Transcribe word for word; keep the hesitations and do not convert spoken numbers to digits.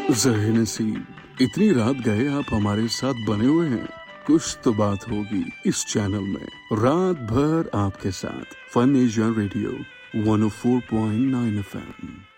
ज़हे नसीब, इतनी रात गए आप हमारे साथ बने हुए हैं। कुछ तो बात होगी इस चैनल में, रात भर आपके साथ। Fun Asian radio one O four point nine F M.